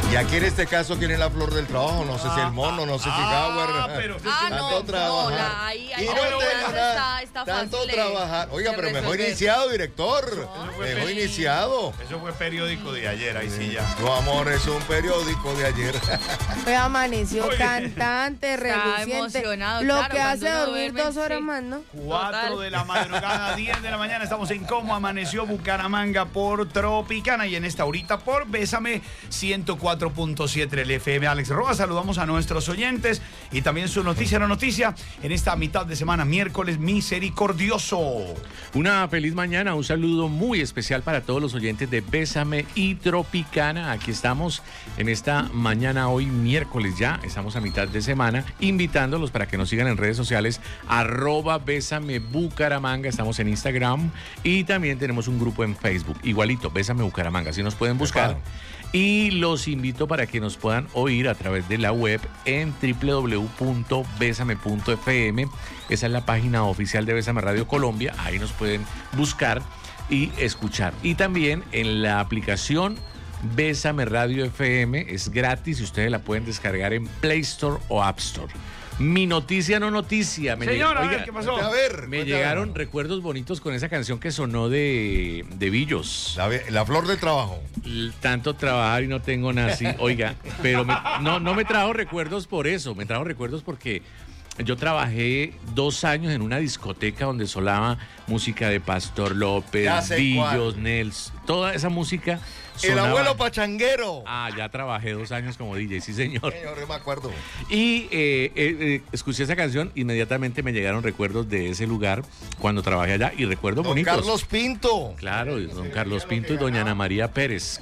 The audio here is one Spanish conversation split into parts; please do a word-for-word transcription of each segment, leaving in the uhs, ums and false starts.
Y aquí en este caso, ¿quién es la flor del trabajo? No sé si el mono, no sé si Howard. Ah, pero Ah, tanto no, trabajar. no, la- ahí- ahí- y no pero tengo eso nada, está- está tanto fácil de- trabajar. Oiga, de pero mejor resolver. iniciado, director. Eso fue Mejor peri- iniciado. Eso fue periódico de ayer, ahí sí ya. Tu amor es un periódico de ayer. Pues amaneció Oye. cantante, reluciente. emocionado, Lo claro, que cuando hace uno dormir duerme, dos horas sí. más, ¿no? cuatro Total. de la madrugada, diez de la mañana, estamos en Cómo Amaneció Bucaramanga por Tropicana y en esta horita por Bésame ciento cuatro punto siete el F M. Alex Roa, saludamos a nuestros oyentes y también su noticia, la noticia en esta mitad de semana, miércoles misericordioso. Una feliz mañana, un saludo muy especial para todos los oyentes de Bésame y Tropicana. Aquí estamos en esta mañana, hoy miércoles ya, estamos a mitad de semana, invitándolos para que nos sigan en redes sociales, arroba Bésame Bucaramanga, estamos en Instagram y también tenemos un grupo en Facebook, igualito, Bésame Bucaramanga, así nos pueden buscar. Y los invito para que nos puedan oír a través de la web en doble u doble u doble u punto besame punto efe eme. Esa es la página oficial de Bésame Radio Colombia. Ahí nos pueden buscar y escuchar. Y también en la aplicación Bésame Radio F M. Es gratis y ustedes la pueden descargar en Play Store o App Store. Mi noticia no noticia. Me Señor, lleg- a ver, Oiga, ¿qué pasó? A ver, me cuéntame. llegaron recuerdos bonitos con esa canción que sonó de, de Billos. La, la flor del trabajo. L- Tanto trabajar y no tengo nada así, oiga, pero me- no, no me trajo recuerdos por eso, me trajo recuerdos porque yo trabajé dos años en una discoteca donde sonaba música de Pastor López, Ya sé Billos, cuál. Nels, toda esa música El sonaba. abuelo pachanguero. Ah, ya trabajé dos años como D J, sí señor. Señor, yo me acuerdo. Y eh, eh, eh, escuché esa canción, inmediatamente me llegaron recuerdos de ese lugar cuando trabajé allá y recuerdos Don bonitos. Carlos Pinto. Claro, don Carlos Pinto y doña Ana María Pérez.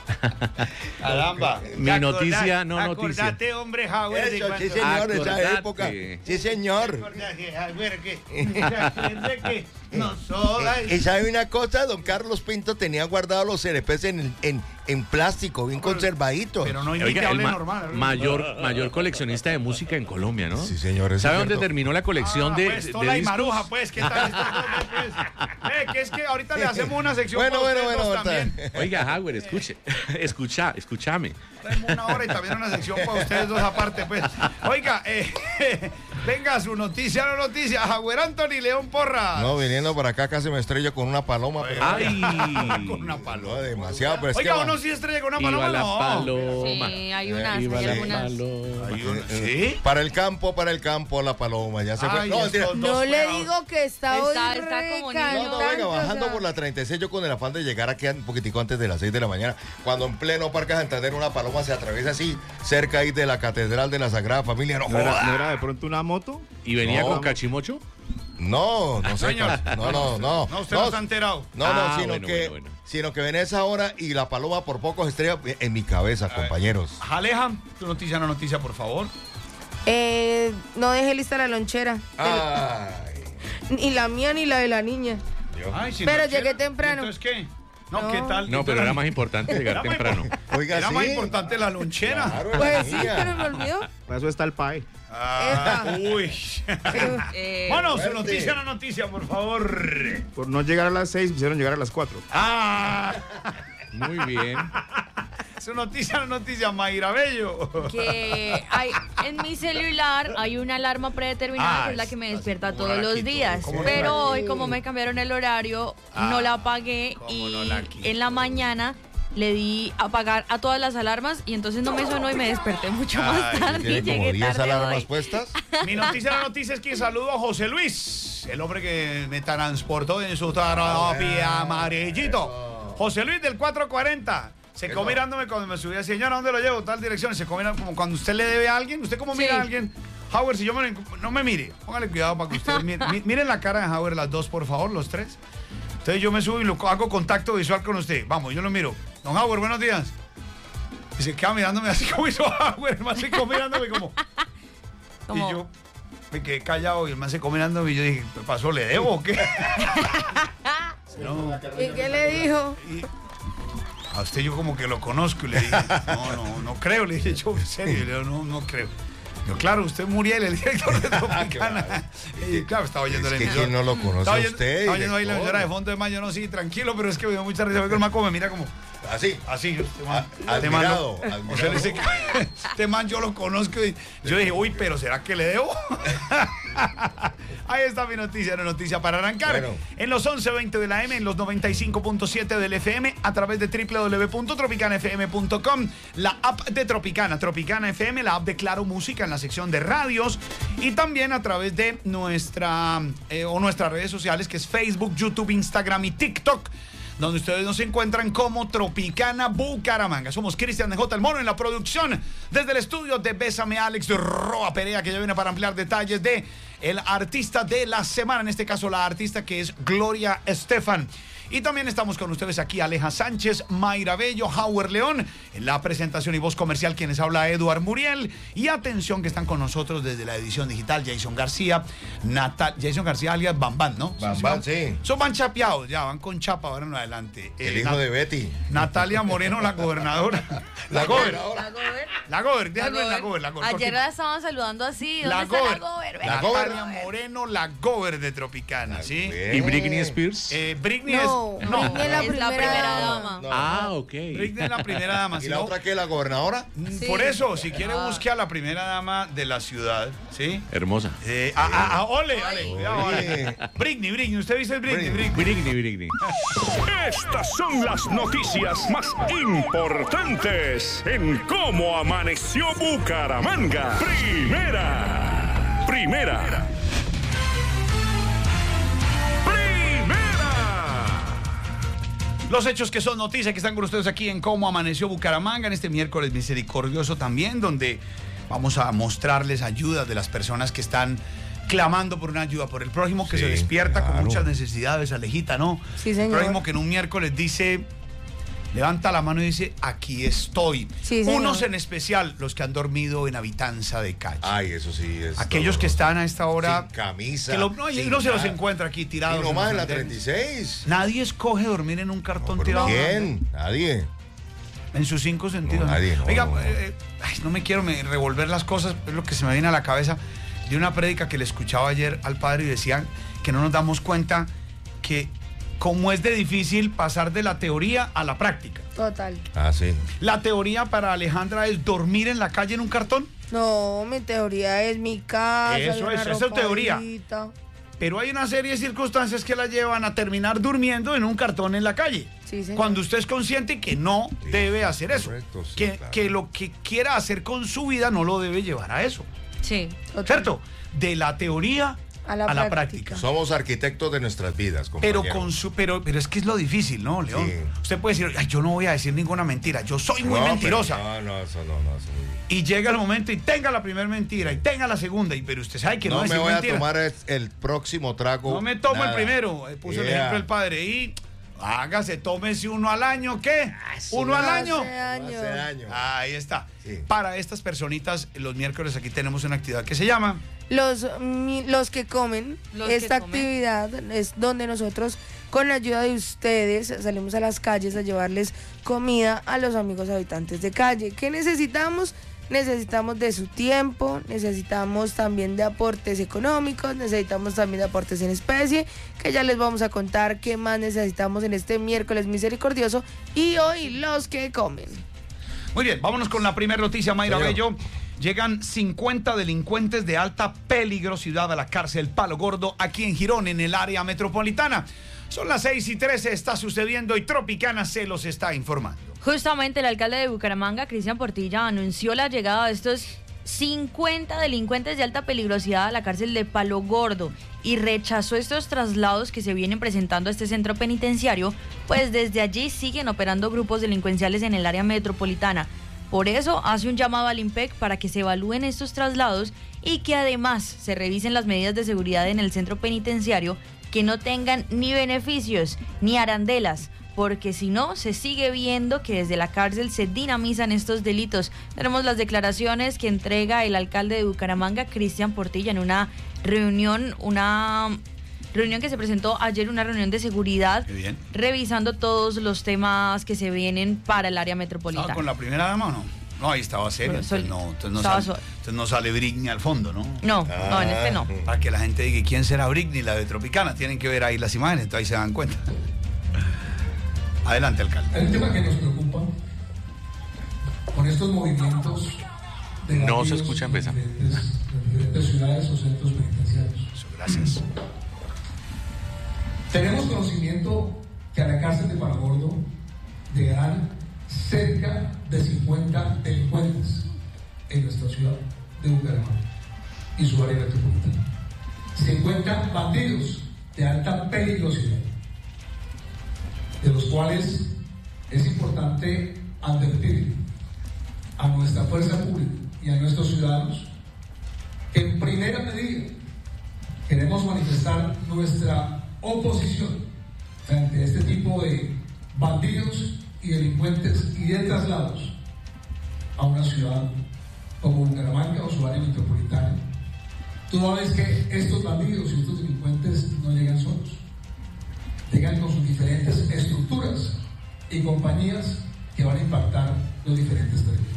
Caramba. Mi Acordate- noticia, no noticia. Acordate, hombre, Howard, de Eso, cuando- sí, señor, esa Acordate. época. Sí, señor. Acordate, Howard, que- Recuerde que nosotras- Eh, ¿Y sabe una cosa? Don Carlos Pinto tenía guardados los C D Ps en, en, en plástico, bien conservaditos. Pero no Oiga, imite, el hable ma- normal. mayor, mayor coleccionista de música en Colombia, ¿no? Sí, señor, eso ¿Sabe es dónde cierto. terminó la colección Ah, de, pues, de Tola y discos? Maruja, pues, ¿qué tal esto? Pues, eh, que es que ahorita le hacemos una sección Bueno, para bueno, ustedes bueno, dos también. ahorita. Oiga, Howard, escuche, escucha, escúchame. Tenemos una hora y también una sección para ustedes dos aparte, pues. Oiga, eh, venga, su noticia, no noticia. Howard Anthony León Porras. No, viniendo para acá casi me estrello con una paloma. Pero Ay, Con una no, paloma. demasiado, pero es Oiga, que uno va- sí estrella con una iba paloma, la no. paloma. Sí, hay unas, Iba hay la algunas. paloma. Hay una- ¿Sí? para el campo, para el campo, la paloma. Ya se fue. Ay, No, mentira. estos No dos le feos. digo que está, Está- hoy está como niño. No, no, recantante, venga, o bajando sea. por la treinta y seis, yo con el afán de llegar aquí un poquitico antes de las seis de la mañana, cuando en pleno Parque Santander una paloma se atraviesa así, cerca ahí de la Catedral de la Sagrada Familia, no ¿No era, joda. no era de pronto una moto? ¿Y venía No. con cachimocho? No, no sé. Señor. No, no, no. No, usted no está enterado. No, Ah, no, sino bueno, que bueno, bueno. sino que ven esa hora y la paloma por pocos estrellas en mi cabeza, compañeros. Aleja, tu noticia, no noticia, por favor. Eh, no deje lista la lonchera. Ay, Ni la mía ni la de la niña. Dios. Ay, si Pero no llegué quiere, temprano. ¿Entonces qué? No, No. ¿qué tal? No, pero era más importante llegar Era muy temprano. Oiga, Era sí. más importante la lonchera. Claro, Pues sí, niña. pero me olvidó. Para eso está el P A E. Ah, uy. Eh, Bueno, su fuerte. noticia, no noticia, por favor. Por no llegar a las seis, me hicieron llegar a las cuatro. Ah, Muy bien. su noticia, no noticia, Mayra Bello. que hay, en mi celular hay una alarma predeterminada Ah, que es la que me despierta ¿cómo todos la los quito? días. ¿Cómo no Pero la hoy, como me cambiaron el horario, no la apagué ¿cómo y no la quito? en la mañana le di a apagar a todas las alarmas y entonces no me sonó y me desperté mucho más Ay, tarde y ¿Tiene como llegué diez tarde alarmas hoy. puestas? Mi noticia, la noticia es que saludo a José Luis, el hombre que me transportó en su terapia amarillito. José Luis del cuatro cuarenta. Se quedó mirándome cuando me subí. Señora, ¿dónde lo llevo? Tal dirección. Se quedó mirando como cuando usted le debe a alguien. ¿Usted cómo mira Sí. a alguien? Howard, si yo me lo encu- no me mire. Póngale cuidado para que usted mire. Mi- Miren la cara de Howard, las dos, por favor, los tres. Entonces yo me subo y lo hago contacto visual con usted. Vamos, yo lo miro. Don Howard, buenos días. Y se queda mirándome así como hizo Howard. El man se quedó mirándome como... Como- Y yo me quedé callado y el man se quedó mirándome y yo dije, ¿qué pasó? ¿Le debo o qué? No, ¿Y qué le dijo? y a usted yo como que lo conozco y le dije, no, no, no creo. Le dije yo, en serio, le digo, no, no creo. Yo, claro, usted es Muriel, el director de Tropicana. Y claro, estaba oyendo Es la que emisora. quién no lo conoce Estaba a oyendo- usted, Estaba oyendo ahí la director. emisora de fondo de mayo, no, sí, tranquilo, pero es que me dio mucha risa. Porque el man como me mira como, Así. Así. Este man, A- este man admirado, lo- admirado. o sea, dice que- este man yo lo conozco y yo dije, uy, pero ¿será que le debo? Ahí está mi noticia, una noticia para arrancar. Bueno. En los once veinte de la M, en los noventa y cinco punto siete del F M, a través de doble u doble u doble u punto tropicana f m punto com, la app de Tropicana, Tropicana F M, la app de Claro Música en la sección de radios, y también a través de nuestra eh, o nuestras redes sociales, que es Facebook, YouTube, Instagram y TikTok, donde ustedes nos encuentran como Tropicana Bucaramanga. Somos Cristian de J. El Mono en la producción, desde el estudio de Bésame Alex de Roa Perea, que ya viene para ampliar detalles de el artista de la semana, en este caso la artista que es Gloria Estefan. Y también estamos con ustedes aquí Aleja Sánchez, Mayra Bello, Howard León, en la presentación y voz comercial quienes habla Eduard Muriel. Y atención que están con nosotros desde la edición digital Jason García, Natal, Jason García alias Bambán, ¿no? Bambán, sí. Son van chapeados, ya van con chapa ahora en adelante. El Eh, hijo Nat- de Betty. Natalia Moreno, la gobernadora. La gober. La gober. La gober, La déjalo en la gober. gober. La gober, Ayer porque- la estaban saludando así. ¿Dónde La está gober. la gober? La Venga, gober. Natalia Moreno, la gober de Tropicana, ¿sí? Bien. ¿Y Britney Spears? Eh, Britney No, es... Britney es la es la primera primera dama. dama. No. Ah, ok. Britney es la primera dama. ¿Y si la no- otra qué? ¿La gobernadora? Sí. Por eso, si quiere, Ah. busque a la primera dama de la ciudad, ¿sí? Hermosa. Eh, a, a- a- ole, ale, cuidado, Oye. ale. Britney, Britney, ¿usted viste el Britney? Britney. Britney. Britney, Britney. Estas son las noticias más importantes en cómo amaneció Bucaramanga. Primera. Primera. Primera. Los hechos que son noticias que están con ustedes aquí en Cómo Amaneció Bucaramanga en este miércoles misericordioso también, donde vamos a mostrarles ayudas de las personas que están clamando por una ayuda por el prójimo que Sí, se despierta con claro. muchas necesidades, Alejita, ¿no? Sí, El señor. prójimo que en un miércoles dice, levanta la mano y dice, aquí estoy. Sí, señor. Unos en especial, los que han dormido en habitanza de calle. Ay, eso sí es. Aquellos que doloroso. están a esta hora... Sin camisa. que lo- no, y sin uno se los nada. encuentra aquí tirados. Y nomás los en la andenes. treinta y seis. Nadie escoge dormir en un cartón No, pero tirado. ¿quién? Nadie. En sus cinco sentidos. No, nadie, no, Oiga, no, no. eh, ay, no me quiero me- revolver las cosas, es lo que se me viene a la cabeza de una prédica que le escuchaba ayer al padre y decían que no nos damos cuenta que cómo es de difícil pasar de la teoría a la práctica. Total. Ah, sí. La teoría para Alejandra es dormir en la calle en un cartón, No, mi teoría es mi casa. Eso una es, esa es teoría. arropadita. pero hay una serie de circunstancias que la llevan a terminar durmiendo en un cartón en la calle. Sí, señor. Cuando usted es consciente que no Sí, debe hacer eso, correcto, sí, que, claro. que lo que quiera hacer con su vida no lo debe llevar a eso. Sí. Total. ¿Cierto? De la teoría A la práctica. práctica. Somos arquitectos de nuestras vidas, Pero compañero. con su, pero, pero es que es lo difícil, ¿no, León? Sí. Usted puede decir, ay, yo no voy a decir ninguna mentira, yo soy muy No, pero mentirosa. No, no, eso no, no. Eso no. Y llega el momento y tenga la primera mentira y tenga la segunda, y pero usted sabe que no, No es me voy mentira. a tomar el, el próximo trago. No me tomo nada. el primero, eh, puso el Yeah. ejemplo el padre, y hágase, tómese uno al año, ¿qué? Uno al Hace año. años. Hace años. Ahí está. Sí. Para estas personitas, los miércoles aquí tenemos una actividad que se llama... Los, mi- los que comen, Los que esta comen. actividad es donde nosotros, con la ayuda de ustedes, salimos a las calles a llevarles comida a los amigos habitantes de calle. ¿Qué necesitamos? Necesitamos de su tiempo, necesitamos también de aportes económicos, necesitamos también de aportes en especie, que ya les vamos a contar qué más necesitamos en este miércoles misericordioso. Y hoy los que comen. Muy bien, vámonos con la primera noticia, Mayra Señor. Bello. Llegan cincuenta delincuentes de alta peligrosidad a la cárcel Palo Gordo aquí en Girón, en el área metropolitana. Son las seis y trece, está sucediendo y Tropicana se los está informando. Justamente el alcalde de Bucaramanga, Cristian Portilla, anunció la llegada de estos cincuenta delincuentes de alta peligrosidad a la cárcel de Palo Gordo y rechazó estos traslados que se vienen presentando a este centro penitenciario, pues desde allí siguen operando grupos delincuenciales en el área metropolitana. Por eso hace un llamado al IMPEC para que se evalúen estos traslados y que además se revisen las medidas de seguridad en el centro penitenciario que no tengan ni beneficios ni arandelas, porque si no, se sigue viendo que desde la cárcel se dinamizan estos delitos. Tenemos las declaraciones que entrega el alcalde de Bucaramanga, Cristian Portilla, en una reunión, una reunión que se presentó ayer, una reunión de seguridad, Qué bien. revisando todos los temas que se vienen para el área metropolitana. ¿Estaba con la primera dama o no? No, ahí estaba serio. Pero soy- Entonces no, entonces no, estaba sale, suave. entonces no sale Britney al fondo, ¿no? No, no, en este no. Para que la gente diga, ¿quién será Britney, la de Tropicana? Tienen que ver ahí las imágenes, entonces ahí se dan cuenta. Adelante, alcalde. El tema que nos preocupa estos movimientos de No se bandidos escucha en en Bésame. diferentes, en diferentes ciudades o centros penitenciarios. Gracias. Tenemos conocimiento que a la cárcel de Palo Gordo llegarán cerca de cincuenta delincuentes en nuestra ciudad de Bucaramanga y su área metropolitana. cincuenta bandidos de alta peligrosidad, de los cuales es importante advertir a nuestra fuerza pública y a nuestros ciudadanos que en primera medida queremos manifestar nuestra oposición frente a este tipo de bandidos y delincuentes y de traslados a una ciudad como Bucaramanga o su área metropolitana, toda vez que estos bandidos y estos delincuentes no llegan solos, llegan con sus diferentes estructuras y compañías que van a impactar los diferentes territorios.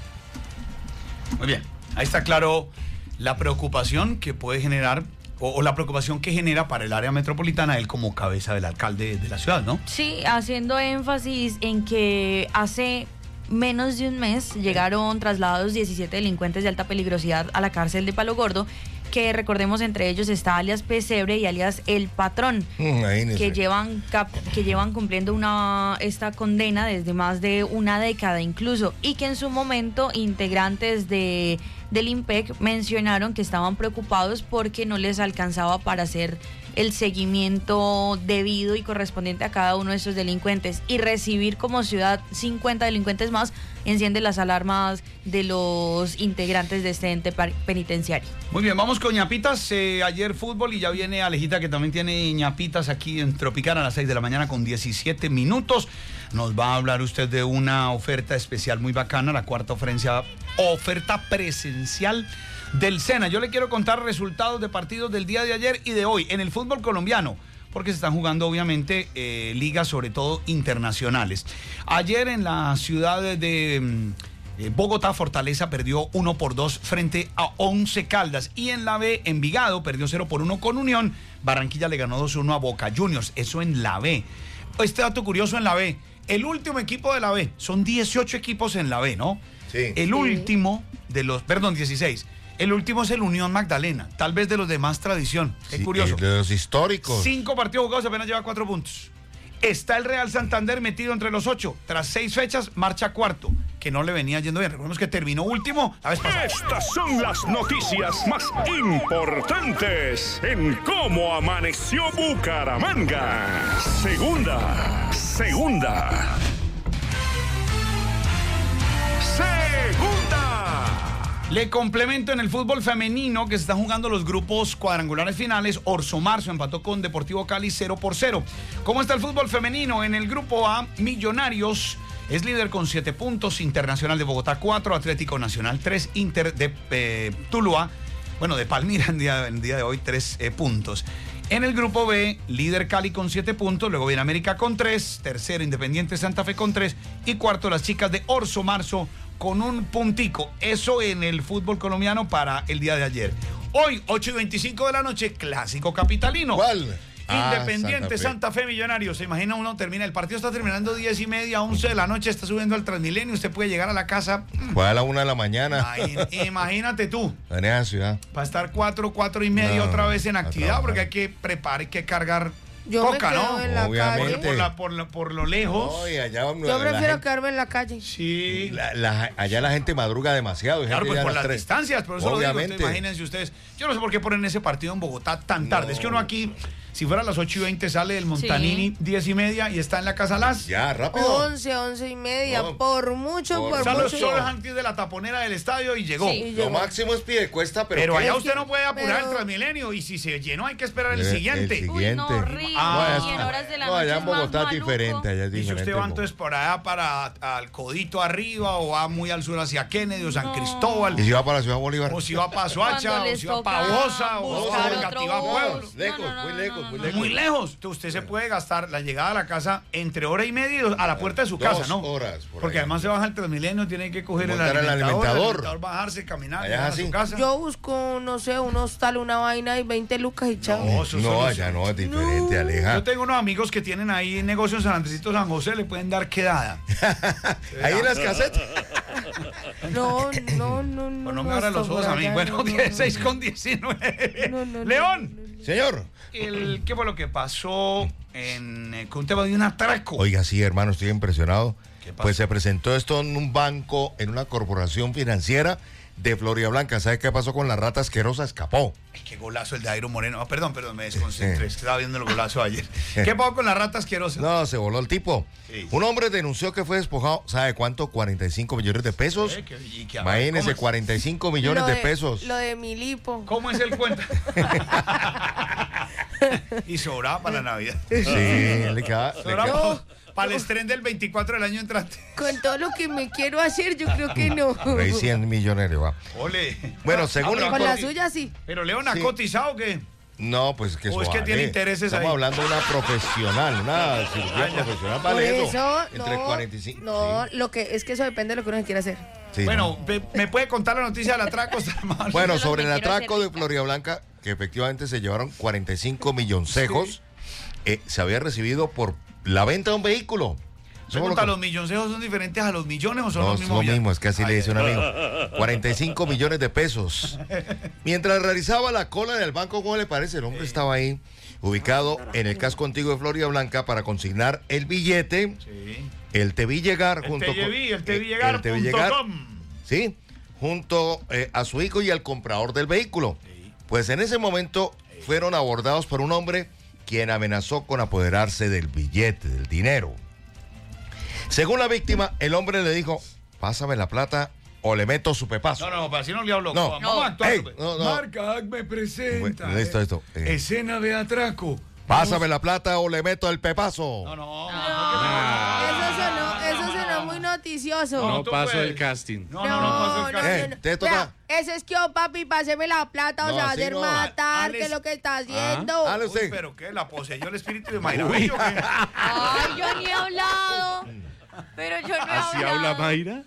Muy bien, ahí está claro la preocupación que puede generar o, o la preocupación que genera para el área metropolitana él como cabeza del alcalde de la ciudad, ¿no? Sí, haciendo énfasis en que hace menos de un mes llegaron trasladados diecisiete delincuentes de alta peligrosidad a la cárcel de Palo Gordo, que recordemos entre ellos está alias Pesebre y alias El Patrón, Imagínese. que llevan cap- que llevan cumpliendo una esta condena desde más de una década incluso, y que en su momento integrantes de del I M P E C mencionaron que estaban preocupados porque no les alcanzaba para hacer el seguimiento debido y correspondiente a cada uno de estos delincuentes, y recibir como ciudad cincuenta delincuentes más enciende las alarmas de los integrantes de este ente par- penitenciario. Muy bien, vamos con ñapitas. Eh, ayer fútbol y ya viene Alejita, que también tiene ñapitas aquí en Tropicana a las seis de la mañana con diecisiete minutos. Nos va a hablar usted de una oferta especial muy bacana, la cuarta oferta, oferta presencial del SENA. Yo le quiero contar resultados de partidos del día de ayer y de hoy en el fútbol colombiano, porque se están jugando obviamente eh, ligas sobre todo internacionales. Ayer en la ciudad de eh, Bogotá, Fortaleza perdió uno por dos frente a Once Caldas, y en la B, Envigado perdió cero por uno con Unión. Barranquilla le ganó dos uno a Boca Juniors, eso en la B. Este dato curioso en la B, el último equipo de la B, son dieciocho equipos en la B, ¿no? Sí. El Sí. último de los, perdón, dieciséis. El último es el Unión Magdalena, tal vez de los de más tradición. Qué Sí, curioso. eh, de los históricos. Cinco partidos jugados, apenas lleva cuatro puntos. Está el Real Santander metido entre los ocho. Tras seis fechas, marcha cuarto, que no le venía yendo bien. Recordemos que terminó último la vez pasada. Estas son las noticias más importantes en cómo amaneció Bucaramanga. Segunda, segunda. Segunda. Le complemento en el fútbol femenino, que se están jugando los grupos cuadrangulares finales. Orso Marzo empató con Deportivo Cali cero por cero. ¿Cómo está el fútbol femenino? En el grupo A, Millonarios es líder con siete puntos, Internacional de Bogotá cuatro, Atlético Nacional tres, Inter de eh, Tuluá, bueno, de Palmira en día, en día de hoy tres eh, puntos. En el grupo B, líder Cali con siete puntos, luego viene América con tres, tercero Independiente Santa Fe con tres y cuarto las chicas de Orso Marzo con un puntico. Eso en el fútbol colombiano para el día de ayer. Hoy, ocho y veinticinco de la noche, clásico capitalino. ¿Cuál? Ah, Independiente, Santa Santa Fe. Millonarios. Se imagina uno, termina, el partido está terminando diez y media, once de la noche, está subiendo al Transmilenio, usted puede llegar a la casa. Fue a la una de la mañana. Imagín- Imagínate tú, En esa ciudad. para estar cuatro, cuatro y media No, otra vez en a actividad, trabajar. porque hay que preparar, hay que cargar Yo me coca, quedo ¿no? en la Obviamente. Por, por la- por la- por lo lejos. No, y allá, Yo la prefiero gente- quedarme en la calle. Sí. la- la- allá la gente madruga demasiado. y Claro, gente pues ya a por las las tres. distancias, por eso lo digo. Obviamente. Entonces, imagínense ustedes. Yo no sé por qué ponen ese partido en Bogotá tan tarde. No. Es que uno aquí, si fuera a las ocho y veinte, sale del Montanini Sí. diez y media y está en la casa a las. Ya, rápido. once, once y media, No. por mucho, Por- por, Sale mucho. solo antes de la taponera del estadio y llegó. Sí. Y Lo llegó. máximo es pie cuesta, pero. Pero ¿qué? allá Es usted que- no puede apurar pero- el Transmilenio, y si se llenó hay que esperar el El- el siguiente. siguiente. Uy, no, horrible. Ah, y en horas de la No, noche allá es en más Bogotá es maluco. diferente. Allá es Y si diferente. usted va entonces por allá para al Codito arriba, o va muy al sur hacia Kennedy o San No. Cristóbal, Y si va para la ciudad de Bolívar. o si va para Soacha, Cuando o les si va toca para Bosa, o buscar para otro Gativá bus. Pueblo. Lejos, No, no, muy no, lejos, no, muy no. lejos. Muy lejos. Entonces, usted se puede gastar la llegada a la casa entre hora y media y dos- a la puerta de su Dos casa, ¿no? horas, por Porque ahí. además se baja el Transmilenio, tiene que coger el Montar el alimentador, alimentador. bajarse, caminar, Allá llegar a es su así. casa. Yo busco, no sé, un hostal, una vaina y veinte lucas y chao. No, eso No, solo- allá no, es diferente, Aleja. Yo tengo unos amigos que tienen ahí negocios en San Andresito, San José, le pueden dar quedada. Ahí en las casetas. No, no, no, no. Pues no me abra los ojos a mí. Bueno, dieciséis con diecinueve. No, no, no, León. no, no, no. Señor. El, ¿Qué fue lo que pasó en, eh, con un tema de un atraco? Oiga, sí, hermano, estoy impresionado. ¿Qué pasó? Pues se presentó esto en un banco, en una corporación financiera de Floridablanca. ¿Sabe qué pasó con la rata asquerosa? Escapó. Ay, qué golazo el de Airo Moreno. Ah, perdón, perdón, me desconcentré. Es que estaba viendo el golazo ayer. ¿Qué pasó con la rata asquerosa? No, se voló el tipo. Sí. Un hombre denunció que fue despojado, ¿sabe cuánto? cuarenta y cinco millones de pesos. Eh, que- y que- Imagínese, ¿cómo es? cuarenta y cinco millones Lo de pesos. Lo de mi lipo. ¿Cómo es el cuento? Y sobraba para la Navidad. Sí, le queda- le Sobraba queda- para, para el estreno del veinticuatro del año entrante. Con todo lo que me quiero hacer, yo creo que no. por ahí cien millones le va. Ole. Bueno, según Ah, el Con cor- la suya sí. Pero León, ¿ha Sí. cotizado o qué? No, pues que ¿O eso es que vale. tiene intereses Estamos ahí? hablando de una profesional, una cirugía profesional, vale Por eso. eso, Entre no, cuarenta y cinco. no, sí, lo que es que eso depende de lo que uno se quiera hacer. sí, Bueno, no. ¿me, me puede contar la noticia del atraco? Bueno, Eso es lo sobre que el quiero atraco hacer. de Floridablanca, que efectivamente se llevaron cuarenta y cinco milloncejos, eh, se había recibido por la venta de un vehículo. Eso fue lo Pregunta, que- ¿los milloncejos son diferentes a los millones o son No, los es mismos? lo ya? mismo, es que así le Ay, dice un amigo. cuarenta y cinco millones de pesos. Mientras realizaba la cola en el banco, ¿cómo le parece? El hombre estaba ahí, ubicado en el casco antiguo de Floridablanca para consignar el billete. Sí. El te vi llegar El junto te con... vi, el te vi eh, llegar el te vi punto llegar, com. sí, junto eh, a su hijo y al comprador del vehículo. Pues en ese momento fueron abordados por un hombre quien amenazó con apoderarse del billete, del dinero. Según la víctima, el hombre le dijo, pásame la plata o le meto su pepazo. No, no, para así no le hablo. No. Vamos a actuar. Ey, no, no. Marca, me presenta. Bueno, esto, esto, eh. Escena de atraco. Pásame la plata o le meto el pepazo. No, no. Eso sonó, eso sonó muy noticioso. No tú pasó puedes. el casting. No, no, no, pasó el no, caso. Eh, no, no. te toca. Vea, eso es que, oh, papi, páseme la plata, o No, se va a así hacer no. matar, Alex- que es lo que está haciendo. Dale Uy, usted. pero qué, la poseyó el espíritu de Mayra Bello, ¿qué? Ay, yo ni he hablado. Pero yo no he ¿Así hablado. habla Mayra?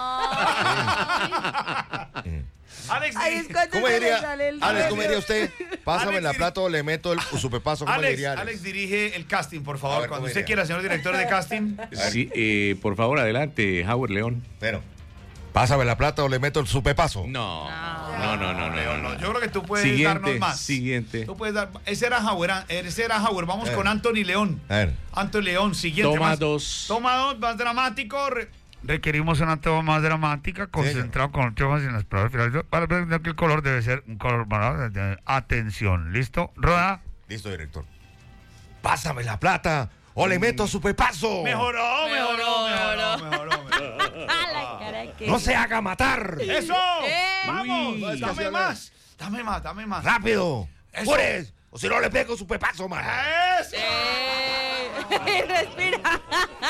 Ay. Alex, Ahí es cuando ¿Cómo se le diría, sale el Alex, dedo. ¿cómo diría usted? Pásame Alex, la diri- plata o le meto el su pepazo. ¿Cómo le Alex, diría Alex dirige el casting, por A favor. ver, Cuando ¿cómo usted diría? quiera, señor director de casting. Sí, eh, por favor, adelante, Howard León. Bueno, pásame la plata o le meto el su pepazo. No, no, no, no, no. No, yo creo que tú puedes Siguiente, darnos más. siguiente. Tú puedes dar. Ese era Howard. Ese era Howard. Vamos Eh. con Anthony León. A ver. Anthony León, siguiente. Toma más- dos. Toma dos, más dramático. Re- Requerimos una toma más dramática, concentrado con temas en las pruebas finales. Para ver que el color debe ser un color morado. Atención, ¿listo? Roda. Listo, director. Pásame la plata o le meto su pepazo. Mejoró, mejoró, mejoró, mejoró. mejoró. A la cara que... No se haga matar. ¡Eso! ¡Eh! ¡Vamos! Uy, es que ¡Dame así habla. más! ¡Dame más, dame más! Rápido. Eso. ¡Pures! O si no le pego su pepazo, man. ¡Eso! ¡Eh! Respira.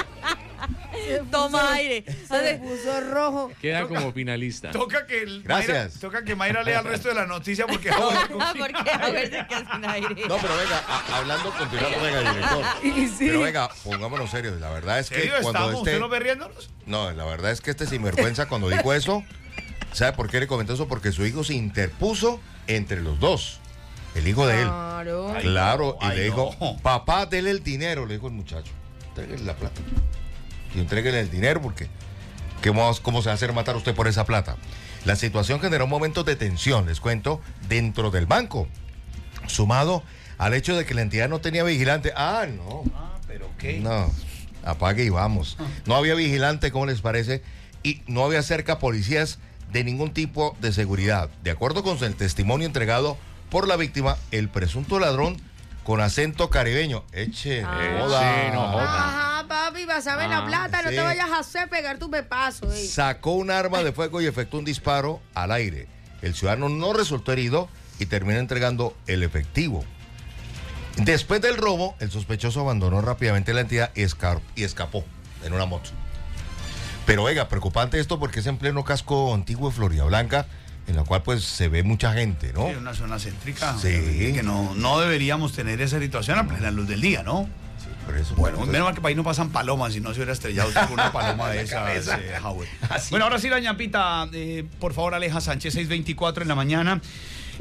Toma aire. Se Hace- puso rojo. Queda como finalista. Toca que el Gracias. Mayra, toca que Mayra lea el resto de la noticia porque Howard Porque a ver se queda sin aire. No, pero venga, a- hablando, continuando, venga, director. Y sí. Pero venga, pongámonos serios. La verdad es ¿En que serio cuando estamos? este... ¿Usted no ve riéndonos? No, la verdad es que este sinvergüenza cuando dijo eso, ¿sabe por qué le comentó eso? Porque su hijo se interpuso entre los dos. El hijo de él. Claro. Ay, Claro, no, y ay, le dijo, no. papá, dele el dinero, le dijo el muchacho. Entréguele la plata. Y entréguele el dinero porque ¿qué vamos- ¿cómo se va a hacer matar usted por esa plata? La situación generó momentos de tensión, les cuento, dentro del banco. Sumado al hecho de que la entidad no tenía vigilante. Ah, no. Ah, pero qué. No, apague y vamos. No había vigilante, ¿cómo les parece? Y no había cerca policías de ningún tipo de seguridad. De acuerdo con el testimonio entregado por la víctima, el presunto ladrón con acento caribeño. Eche, Ah. joda. Sí, no joda. Ajá, papi, pásame la Ah, plata, no sí. te vayas a hacer pegar tu pepazo. ey. Sacó un arma de fuego y efectuó un disparo al aire. El ciudadano no resultó herido y terminó entregando el efectivo. Después del robo, el sospechoso abandonó rápidamente la entidad y, escar- y escapó en una moto. Pero oiga, preocupante esto porque es en pleno casco antiguo de Floridablanca, en la cual pues se ve mucha gente, ¿no? Sí, una zona céntrica. Sí. Que no, no deberíamos tener esa situación a plena luz del día, ¿no? Por eso, Bueno, entonces- menos mal que para ahí no pasan palomas, si no se hubiera estrellado usted con una paloma de esas, eh, Howard. Bueno, ahora sí, la ñapita, eh, por favor, Aleja Sánchez, seis veinticuatro en la mañana.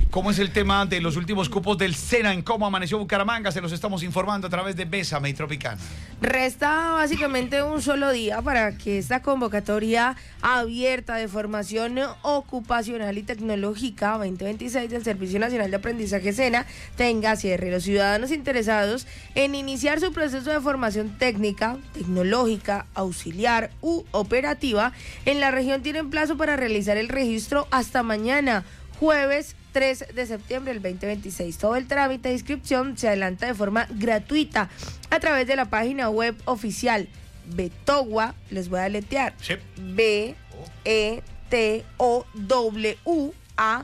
¿Cómo es el tema de los últimos cupos del SENA en cómo amaneció Bucaramanga? Se los estamos informando a través de Bésame y Tropicana. Resta básicamente un solo día para que esta convocatoria abierta de formación ocupacional y tecnológica veinte veintiséis del Servicio Nacional de Aprendizaje SENA tenga cierre. Los ciudadanos interesados en iniciar su proceso de formación técnica, tecnológica, auxiliar u operativa en la región tienen plazo para realizar el registro hasta mañana, jueves tres de septiembre del veinte veintiséis. Todo el trámite de inscripción se adelanta de forma gratuita a través de la página web oficial Betogua, les voy a deletear, Sí. B E T O W A,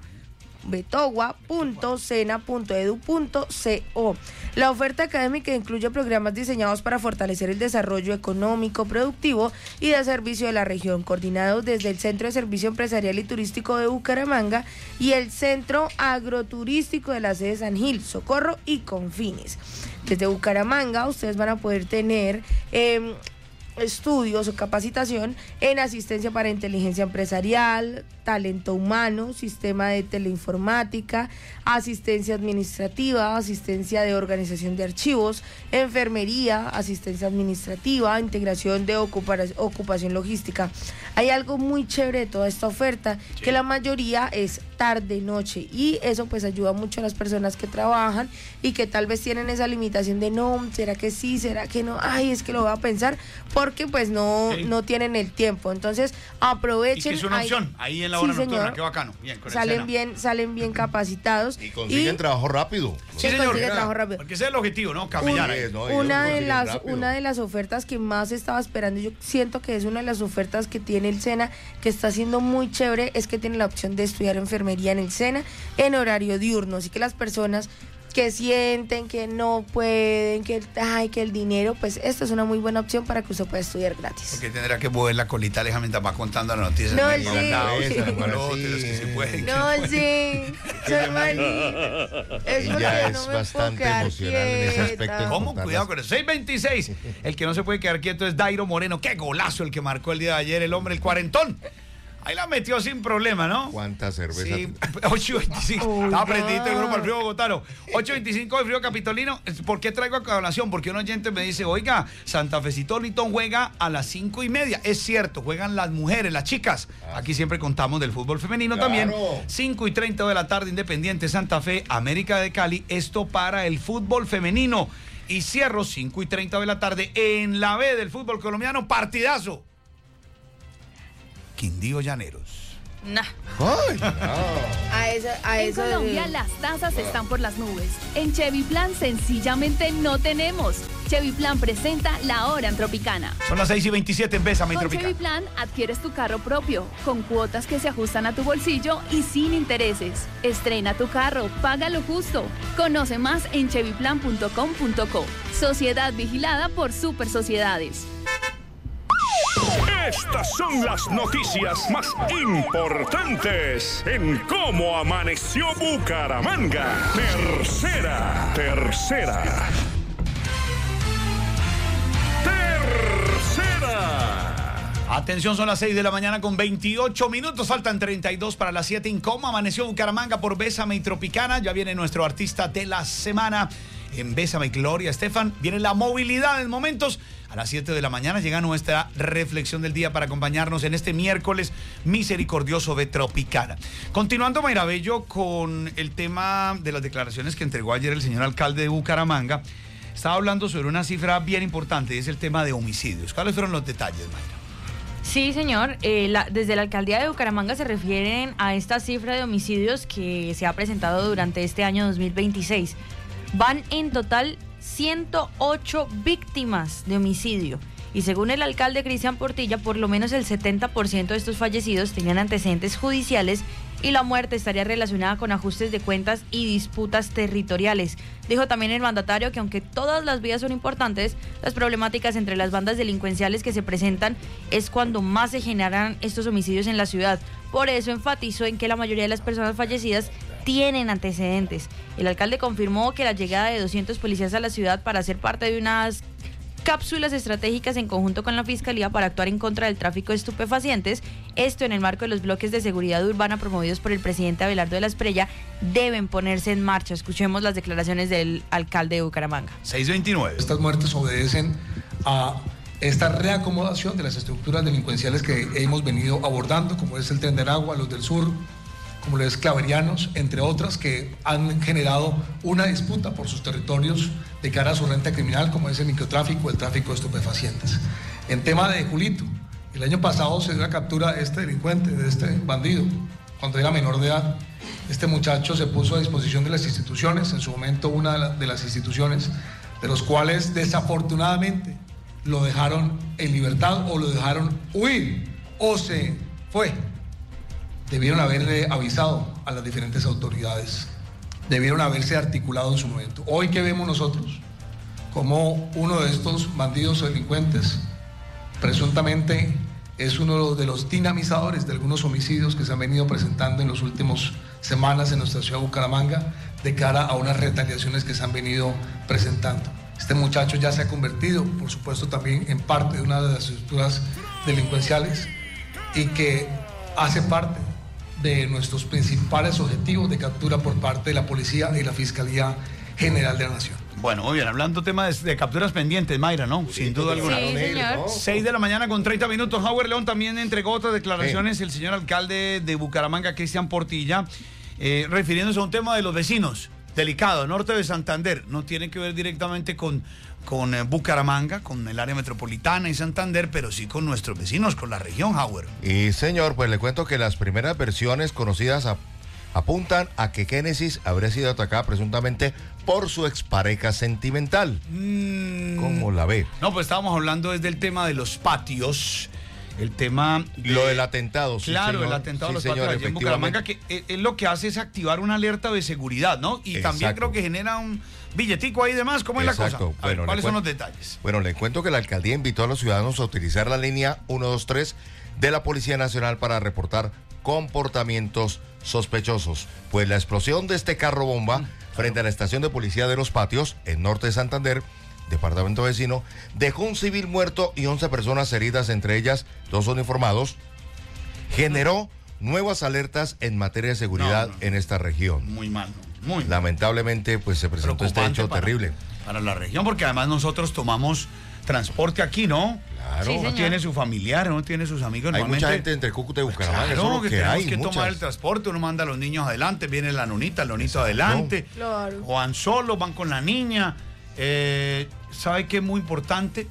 betogua punto sena punto edu punto co. La oferta académica incluye programas diseñados para fortalecer el desarrollo económico, productivo y de servicio de la región, coordinados desde el Centro de Servicio Empresarial y Turístico de Bucaramanga y el Centro Agroturístico de la sede San Gil, Socorro y Confines. Desde Bucaramanga ustedes van a poder tener eh, estudios o capacitación en asistencia para inteligencia empresarial, talento humano, sistema de teleinformática, asistencia administrativa, asistencia de organización de archivos, enfermería, asistencia administrativa, integración de ocupa- ocupación logística. Hay algo muy chévere de toda esta oferta, sí, que la mayoría es tarde, noche, y eso pues ayuda mucho a las personas que trabajan y que tal vez tienen esa limitación de no, ¿será que sí? ¿Será que no? Ay, es que lo voy a pensar, porque pues no, sí, no tienen el tiempo. Entonces aprovechen. Y que es una hay, opción, ahí en la hora sí, nocturna, señor, qué bacano. Bien, con salen el bien, salen bien capacitados. Y consiguen y, trabajo rápido. Sí, se señor. Trabajo rápido. Porque ese es el objetivo, ¿no? Camellar. Un, ahí. no, una, de las, rápido. una de las ofertas que más estaba esperando, yo siento que es una de las ofertas que tiene el SENA, que está siendo muy chévere, es que tiene la opción de estudiar enfermería en el SENA en horario diurno. Así que las personas que sienten que no pueden, que, ay, que el dinero, pues esta es una muy buena opción para que usted pueda estudiar gratis. Porque tendrá que mover la colita Aleja mientras va contando las noticias. No, de sí. mandados, Sí. de malotes, que se pueden, No, que sí, soy malita. Es porque Ella no es me bastante puedo quedar emocional en ese aspecto. quieta. ¿Cómo? Contarlas. Cuidado con eso. seis veintiséis. El que no se puede quedar quieto es Dairo Moreno. Qué golazo el que marcó el día de ayer el hombre, el cuarentón. Ahí la metió sin problema, ¿no? ¿Cuánta cerveza? Sí, ocho veinticinco. Estaba prendidito el grupo al frío bogotano. ocho veinticinco del frío capitolino. ¿Por qué traigo a colación? Porque un oyente me dice, oiga, Santa Fecito Litón juega a las cinco y media. Es cierto, juegan las mujeres, las chicas. Aquí siempre contamos del fútbol femenino Claro. también. cinco y treinta de la tarde, Independiente Santa Fe, América de Cali. Esto para el fútbol femenino. Y cierro cinco y treinta de la tarde en la B del fútbol colombiano. Partidazo. Quindío Llaneros. Nah. Ay, no. A eso, a En eso Colombia de- las tasas están por las nubes. En Chevy Plan sencillamente no tenemos. Chevy Plan presenta La Hora en Tropicana. Son las seis y veintisiete en Bésame y Con Tropicana. Chevy Plan adquieres tu carro propio, con cuotas que se ajustan a tu bolsillo y sin intereses. Estrena tu carro, paga lo justo. Conoce más en chevy plan punto com punto co. Sociedad vigilada por Super Sociedades. Estas son las noticias más importantes en cómo amaneció Bucaramanga. Tercera, tercera. Tercera. Atención, son las seis de la mañana con veintiocho minutos. Faltan treinta y dos para las siete. En cómo amaneció Bucaramanga por Bésame y Tropicana. Ya viene nuestro artista de la semana en Bésame y Gloria Estefan. Viene la movilidad en momentos. A las siete de la mañana llega nuestra reflexión del día para acompañarnos en este miércoles misericordioso de Tropicana. Continuando, Mayra Bello, con el tema de las declaraciones que entregó ayer el señor alcalde de Bucaramanga. Estaba hablando sobre una cifra bien importante y es el tema de homicidios. ¿Cuáles fueron los detalles, Mayra? Sí, señor. Eh, la- desde la alcaldía de Bucaramanga se refieren a esta cifra de homicidios que se ha presentado durante este año dos mil veintiséis. Van en total ciento ocho víctimas de homicidio. Y según el alcalde Cristian Portilla, por lo menos el setenta por ciento de estos fallecidos tenían antecedentes judiciales y la muerte estaría relacionada con ajustes de cuentas y disputas territoriales. Dijo también el mandatario que aunque todas las vías son importantes, las problemáticas entre las bandas delincuenciales que se presentan es cuando más se generan estos homicidios en la ciudad. Por eso enfatizó en que la mayoría de las personas fallecidas tienen antecedentes. El alcalde confirmó que la llegada de doscientos policías a la ciudad para ser parte de unas cápsulas estratégicas en conjunto con la Fiscalía para actuar en contra del tráfico de estupefacientes. Esto en el marco de los bloques de seguridad urbana promovidos por el presidente Abelardo de la Espriella deben ponerse en marcha. Escuchemos las declaraciones del alcalde de Bucaramanga. seis veintinueve. Estas muertes obedecen a esta reacomodación de las estructuras delincuenciales que hemos venido abordando, como es el Tren de Aragua, los del Sur, como los claverianos, entre otras, que han generado una disputa por sus territorios de cara a su renta criminal, como es el microtráfico, el tráfico de estupefacientes. En tema de Julito, el año pasado se dio la captura de este delincuente, de este bandido, cuando era menor de edad. Este muchacho se puso a disposición de las instituciones, en su momento una de las instituciones, de los cuales desafortunadamente lo dejaron en libertad o lo dejaron huir o se fue. Debieron haberle avisado a las diferentes autoridades, debieron haberse articulado en su momento. Hoy que vemos nosotros como uno de estos bandidos o delincuentes presuntamente es uno de los dinamizadores de algunos homicidios que se han venido presentando en las últimas semanas en nuestra ciudad de Bucaramanga de cara a unas retaliaciones que se han venido presentando. Este muchacho ya se ha convertido, por supuesto, también en parte de una de las estructuras delincuenciales y que hace parte de nuestros principales objetivos de captura por parte de la Policía y la Fiscalía General de la Nación. Bueno, muy bien, hablando tema de, de capturas pendientes, Mayra, ¿no? Sin duda alguna. Sí, señor. seis de la mañana con treinta minutos. Howard León también entregó otras declaraciones, sí. El señor alcalde de Bucaramanga, Cristian Portilla, eh, refiriéndose a un tema de los vecinos. Delicado, norte de Santander, no tiene que ver directamente con, con eh, Bucaramanga, con el área metropolitana y Santander, pero sí con nuestros vecinos, con la región, Howard. Y señor, pues le cuento que las primeras versiones conocidas a, apuntan a que Génesis habría sido atacada presuntamente por su expareja sentimental. Mm, ¿Cómo la ve? No, pues estábamos hablando desde el tema de los patios. El tema... De, lo del atentado, sí, Claro, señor. el atentado Sí, de los señor, patios allí en Bucaramanga, que es, es lo que hace es activar una alerta de seguridad, ¿no? Y Exacto. también creo que genera un billetico ahí de más. ¿Cómo es Exacto. la cosa? A Bueno, ver, ¿cuáles son cuen- los detalles? Bueno, le cuento que la alcaldía invitó a los ciudadanos a utilizar la línea uno dos tres de la Policía Nacional para reportar comportamientos sospechosos. Pues la explosión de este carro bomba mm, frente a la estación de policía de Los Patios, en norte de Santander, departamento vecino, dejó un civil muerto y once personas heridas, entre ellas dos uniformados, generó nuevas alertas en materia de seguridad no, no, en esta región. Muy mal, muy mal. Lamentablemente, pues se presentó este hecho para, terrible. Para la región, porque además nosotros tomamos transporte aquí, ¿no? Claro. Sí, uno tiene su familiar, uno tiene sus amigos. Hay mucha gente entre Cúcuta y Bucaramanga, Claro, eso es lo que, que tenemos hay, que muchas. tomar el transporte, uno manda a los niños adelante, viene la nonita, el nonito adelante, Claro. o van solos, van con la niña. Eh, ¿Sabe qué es muy importante?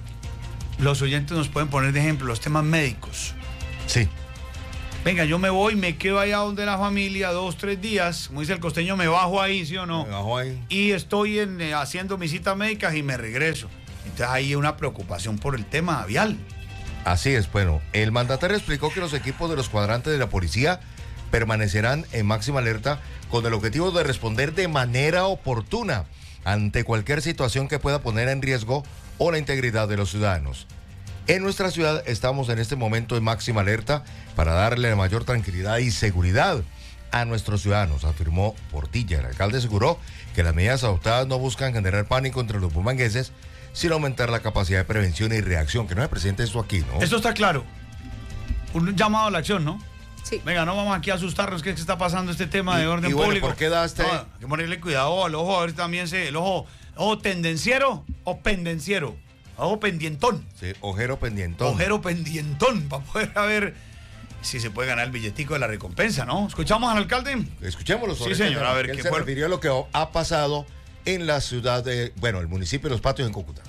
Los oyentes nos pueden poner de ejemplo los temas médicos. Sí. Venga, yo me voy, me quedo allá donde la familia dos, tres días, como dice el costeño, me bajo ahí, ¿sí o no? Me bajo ahí. Y estoy en, eh, haciendo mis citas médicas y me regreso. Entonces ahí hay una preocupación por el tema vial. Así es, bueno, el mandatario explicó que los equipos de los cuadrantes de la policía permanecerán en máxima alerta con el objetivo de responder de manera oportuna ante cualquier situación que pueda poner en riesgo o la integridad de los ciudadanos. En nuestra ciudad estamos en este momento en máxima alerta para darle la mayor tranquilidad y seguridad a nuestros ciudadanos, afirmó Portilla. El alcalde aseguró que las medidas adoptadas no buscan generar pánico entre los bumangueses, sino aumentar la capacidad de prevención y reacción. Que no se presente esto aquí, ¿no? Esto está claro. Un llamado a la acción, ¿no? Sí. Venga, no vamos aquí a asustarnos que está pasando este tema Y- de orden y bueno, público. ¿por qué da este- No, hay que ponerle cuidado al ojo, a ver también se, el ojo, ojo tendenciero o pendenciero. Ojo pendientón. Sí, ojero pendientón. Ojero pendientón, para poder ver si se puede ganar el billetico de la recompensa, ¿no? ¿Escuchamos al alcalde? Escuchémoslo sobre Sí, este señor, tema, a ver, que él ¿qué se fue? refirió a lo que ha pasado en la ciudad de, bueno, el municipio de Los Patios en Cúcuta.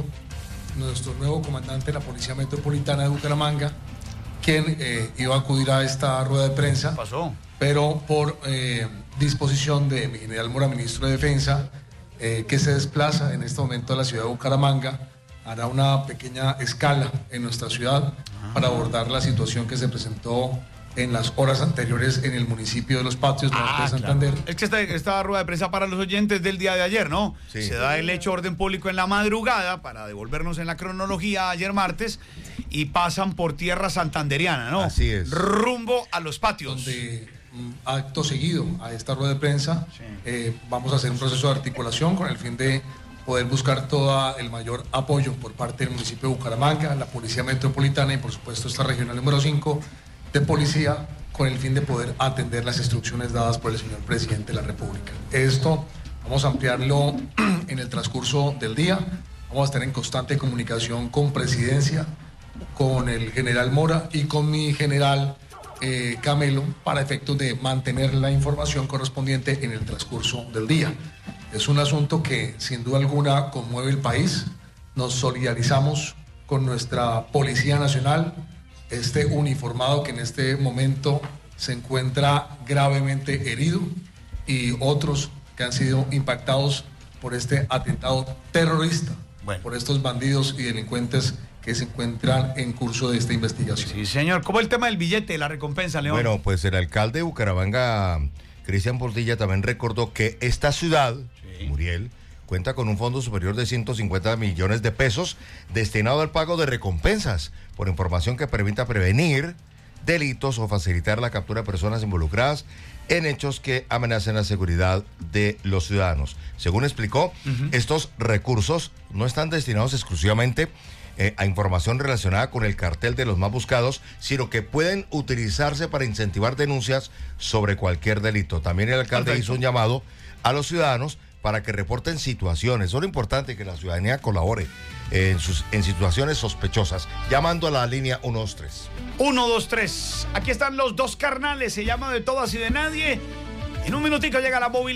Nuestro nuevo comandante de la Policía Metropolitana de Bucaramanga, quien eh, iba a acudir a esta rueda de prensa, ¿Qué pasó? pero por eh, disposición de mi general Mora, ministro de Defensa, eh, que se desplaza en este momento a la ciudad de Bucaramanga, hará una pequeña escala en nuestra ciudad para abordar la situación que se presentó en las horas anteriores en el municipio de Los Patios, norte Ah, de Santander. claro. Es que esta, esta rueda de prensa para los oyentes del día de ayer, ¿no? Sí. Se da el hecho de orden público en la madrugada, para devolvernos en la cronología ayer martes, y pasan por tierra santanderiana, ¿no? Así es. Rumbo a Los Patios. Donde mm, acto seguido a esta rueda de prensa Sí. eh, vamos a hacer un proceso de articulación con el fin de poder buscar todo el mayor apoyo por parte del municipio de Bucaramanga, la Policía Metropolitana y por supuesto esta regional número cinco de policía, con el fin de poder atender las instrucciones dadas por el señor presidente de la República. Esto vamos a ampliarlo en el transcurso del día, vamos a estar en constante comunicación con Presidencia, con el general Mora y con mi general eh, Camelo para efectos de mantener la información correspondiente en el transcurso del día. Es un asunto que sin duda alguna conmueve el país, nos solidarizamos con nuestra Policía Nacional, este uniformado que en este momento se encuentra gravemente herido y otros que han sido impactados por este atentado terrorista, bueno. por estos bandidos y delincuentes que se encuentran en curso de esta investigación. Sí, señor. ¿Cómo el tema del billete, la recompensa, León? Bueno, pues el alcalde de Bucaramanga, Cristian Portilla, también recordó que esta ciudad, sí. Muriel, cuenta con un fondo superior de ciento cincuenta millones de pesos destinado al pago de recompensas por información que permita prevenir delitos o facilitar la captura de personas involucradas en hechos que amenacen la seguridad de los ciudadanos. Según explicó, uh-huh. estos recursos no están destinados exclusivamente eh, a información relacionada con el cartel de los más buscados, sino que pueden utilizarse para incentivar denuncias sobre cualquier delito. También el alcalde Perfecto. hizo un llamado a los ciudadanos para que reporten situaciones. Es importante que la ciudadanía colabore en, sus, en situaciones sospechosas, llamando a la línea uno dos tres. uno dos tres. Aquí están los dos carnales, se llama De Todas y de Nadie. En un minutico llega la movilidad.